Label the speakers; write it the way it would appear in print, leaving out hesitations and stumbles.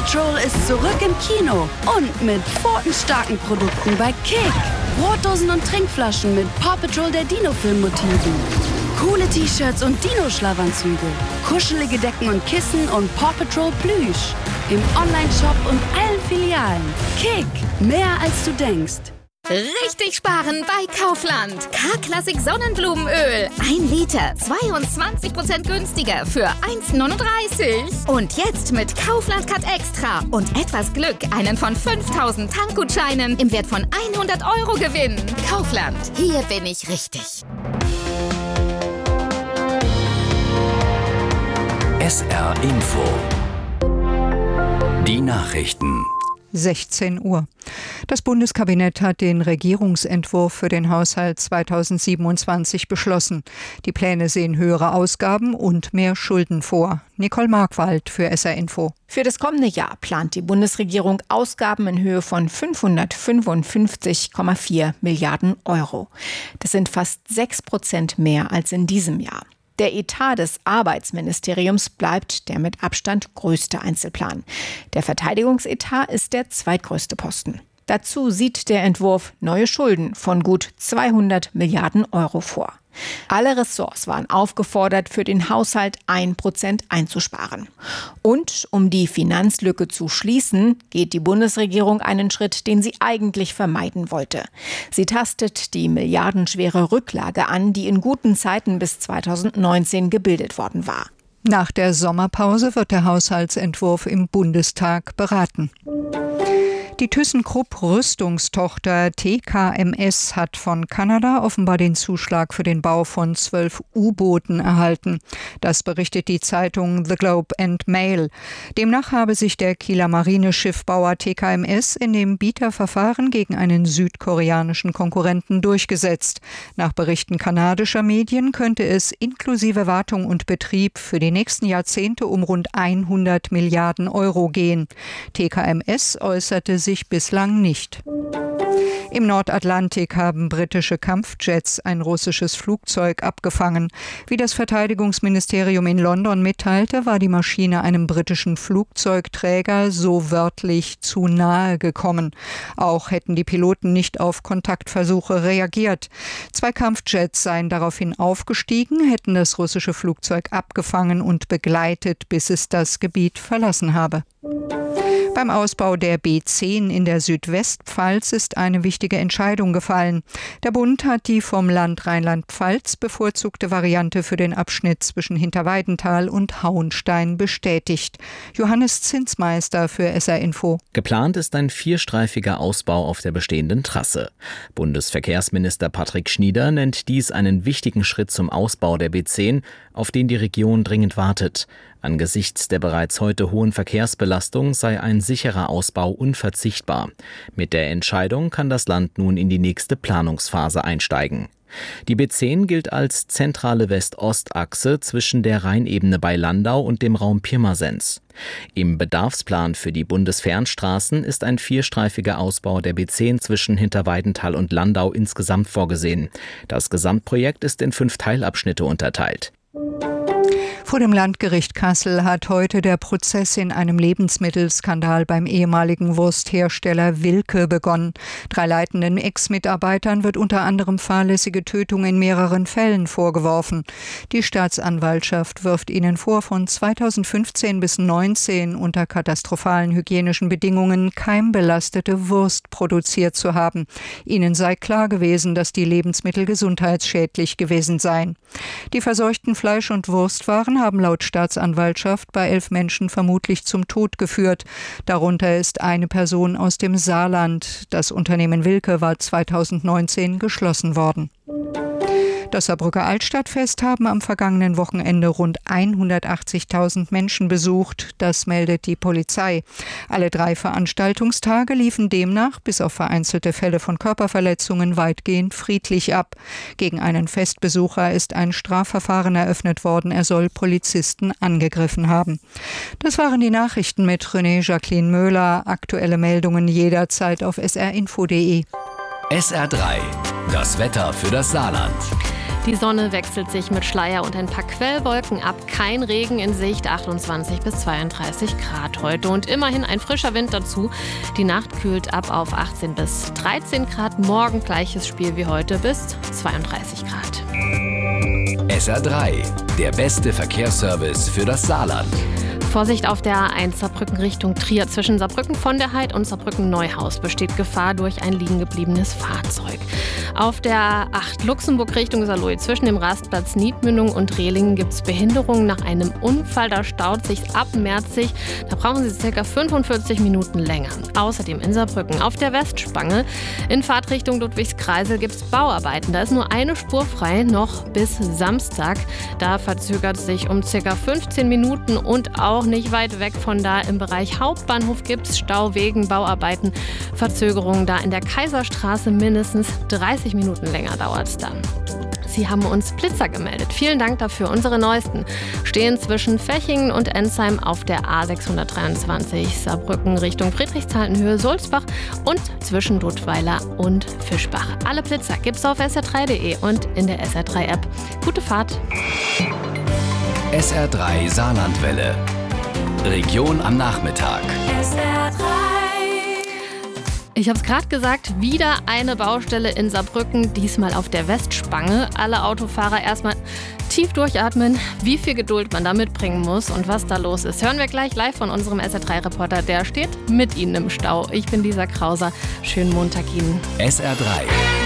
Speaker 1: Patrol ist zurück im Kino und mit pfotenstarken Produkten bei Kick. Brotdosen und Trinkflaschen mit Paw Patrol der Dino-Film-Motiven. Coole T-Shirts und Dino-Schlafanzüge. Kuschelige Decken und Kissen und Paw Patrol Plüsch. Im Online-Shop und allen Filialen. Kick, mehr als du denkst.
Speaker 2: Richtig sparen bei Kaufland. K-Klassik Sonnenblumenöl. 1 Liter, 22% günstiger für 1,39. Und jetzt mit Kaufland Cut Extra und etwas Glück einen von 5.000 Tankgutscheinen im Wert von 100 € gewinnen. Kaufland, hier bin ich richtig.
Speaker 3: SR Info. Die Nachrichten.
Speaker 4: 16 Uhr. Das Bundeskabinett hat den Regierungsentwurf für den Haushalt 2027 beschlossen. Die Pläne sehen höhere Ausgaben und mehr Schulden vor. Nicole Markwald für SR Info.
Speaker 5: Für das kommende Jahr plant die Bundesregierung Ausgaben in Höhe von 555,4 Milliarden €. Das sind fast 6% mehr als in diesem Jahr. Der Etat des Arbeitsministeriums bleibt der mit Abstand größte Einzelplan. Der Verteidigungsetat ist der zweitgrößte Posten. Dazu sieht der Entwurf neue Schulden von gut 200 Milliarden € vor. Alle Ressorts waren aufgefordert, für den Haushalt 1% einzusparen. Und um die Finanzlücke zu schließen, geht die Bundesregierung einen Schritt, den sie eigentlich vermeiden wollte. Sie tastet die milliardenschwere Rücklage an, die in guten Zeiten bis 2019 gebildet worden war.
Speaker 4: Nach der Sommerpause wird der Haushaltsentwurf im Bundestag beraten. Die ThyssenKrupp Rüstungstochter TKMS hat von Kanada offenbar den Zuschlag für den Bau von 12 U-Booten erhalten. Das berichtet die Zeitung The Globe and Mail. Demnach habe sich der Kieler Marineschiffbauer TKMS in dem Bieterverfahren gegen einen südkoreanischen Konkurrenten durchgesetzt. Nach Berichten kanadischer Medien könnte es inklusive Wartung und Betrieb für die nächsten Jahrzehnte um rund 100 Milliarden € gehen. TKMS äußerte sich bislang nicht. Im Nordatlantik haben britische Kampfjets ein russisches Flugzeug abgefangen. Wie das Verteidigungsministerium in London mitteilte, war die Maschine einem britischen Flugzeugträger so wörtlich zu nahe gekommen. Auch hätten die Piloten nicht auf Kontaktversuche reagiert. 2 Kampfjets seien daraufhin aufgestiegen, hätten das russische Flugzeug abgefangen und begleitet, bis es das Gebiet verlassen habe. Beim Ausbau der B10 in der Südwestpfalz ist eine wichtige Entscheidung gefallen. Der Bund hat die vom Land Rheinland-Pfalz bevorzugte Variante für den Abschnitt zwischen Hinterweidenthal und Hauenstein bestätigt. Johannes Zinsmeister für SR Info.
Speaker 6: Geplant ist ein 4-streifiger Ausbau auf der bestehenden Trasse. Bundesverkehrsminister Patrick Schnieder nennt dies einen wichtigen Schritt zum Ausbau der B10, auf den die Region dringend wartet. Angesichts der bereits heute hohen Verkehrsbelastung sei ein sicherer Ausbau unverzichtbar. Mit der Entscheidung kann das Land nun in die nächste Planungsphase einsteigen. Die B10 gilt als zentrale West-Ost-Achse zwischen der Rheinebene bei Landau und dem Raum Pirmasens. Im Bedarfsplan für die Bundesfernstraßen ist ein 4-streifiger Ausbau der B10 zwischen Hinterweidenthal und Landau insgesamt vorgesehen. Das Gesamtprojekt ist in 5 Teilabschnitte unterteilt.
Speaker 4: Vor dem Landgericht Kassel hat heute der Prozess in einem Lebensmittelskandal beim ehemaligen Wursthersteller Wilke begonnen. 3 leitenden Ex-Mitarbeitern wird unter anderem fahrlässige Tötung in mehreren Fällen vorgeworfen. Die Staatsanwaltschaft wirft ihnen vor, von 2015 bis 2019 unter katastrophalen hygienischen Bedingungen keimbelastete Wurst produziert zu haben. Ihnen sei klar gewesen, dass die Lebensmittel gesundheitsschädlich gewesen seien. Die verseuchten Fleisch- und Wurstwaren haben laut Staatsanwaltschaft bei 11 Menschen vermutlich zum Tod geführt. Darunter ist eine Person aus dem Saarland. Das Unternehmen Wilke war 2019 geschlossen worden. Das Saarbrücker Altstadtfest haben am vergangenen Wochenende rund 180.000 Menschen besucht. Das meldet die Polizei. Alle 3 Veranstaltungstage liefen demnach, bis auf vereinzelte Fälle von Körperverletzungen, weitgehend friedlich ab. Gegen einen Festbesucher ist ein Strafverfahren eröffnet worden. Er soll Polizisten angegriffen haben. Das waren die Nachrichten mit René Jacqueline Möhler. Aktuelle Meldungen jederzeit auf srinfo.de.
Speaker 3: SR3, das Wetter für das Saarland.
Speaker 7: Die Sonne wechselt sich mit Schleier und ein paar Quellwolken ab. Kein Regen in Sicht, 28 bis 32 Grad heute. Und immerhin ein frischer Wind dazu. Die Nacht kühlt ab auf 18 bis 13 Grad. Morgen gleiches Spiel wie heute bis 32 Grad.
Speaker 3: SR3, der beste Verkehrsservice für das Saarland.
Speaker 7: Vorsicht auf der A1 Saarbrücken Richtung Trier. Zwischen Saarbrücken von der Heid und Saarbrücken Neuhaus besteht Gefahr durch ein liegen gebliebenes Fahrzeug. Auf der 8 Luxemburg Richtung Saarlouis zwischen dem Rastplatz Niedmündung und Rehlingen gibt es Behinderungen nach einem Unfall. Da staut sich ab Merzig. Da brauchen Sie ca. 45 Minuten länger. Außerdem in Saarbrücken auf der Westspange in Fahrtrichtung Ludwigskreisel gibt es Bauarbeiten. Da ist nur eine Spur frei, noch bis Samstag. Da verzögert sich um ca. 15 Minuten und auch nicht weit weg von da im Bereich Hauptbahnhof gibt es Stau wegen Bauarbeiten. Verzögerungen da in der Kaiserstraße mindestens 30 Minuten länger dauert es dann. Sie haben uns Blitzer gemeldet. Vielen Dank dafür. Unsere neuesten stehen zwischen Fechingen und Ensheim auf der A623 Saarbrücken Richtung Friedrichsthal-Höhe Sulzbach und zwischen Dudweiler und Fischbach. Alle Blitzer gibt's auf sr3.de und in der SR3-App. Gute Fahrt.
Speaker 3: SR3 Saarlandwelle. Region am Nachmittag.
Speaker 7: Ich habe es gerade gesagt, wieder eine Baustelle in Saarbrücken, diesmal auf der Westspange. Alle Autofahrer erstmal tief durchatmen, wie viel Geduld man da mitbringen muss und was da los ist. Hören wir gleich live von unserem SR3-Reporter, der steht mit Ihnen im Stau. Ich bin Lisa Krauser. Schönen Montag Ihnen.
Speaker 3: SR3.